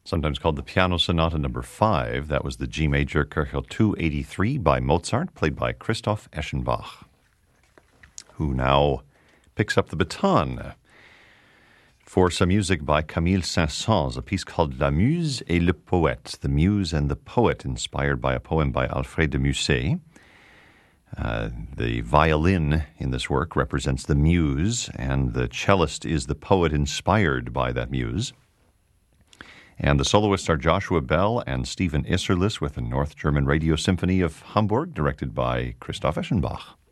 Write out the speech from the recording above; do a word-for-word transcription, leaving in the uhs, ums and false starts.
sometimes called the Piano Sonata Number Five. That was the G Major Köchel two eighty-three by Mozart, played by Christoph Eschenbach, who now picks up the baton for some music by Camille Saint-Saëns, a piece called La Muse et le Poète, The Muse and the Poet, inspired by a poem by Alfred de Musset. Uh, the violin in this work represents the muse, and the cellist is the poet inspired by that muse. And the soloists are Joshua Bell and Stephen Isserlis with the North German Radio Symphony of Hamburg, directed by Christoph Eschenbach.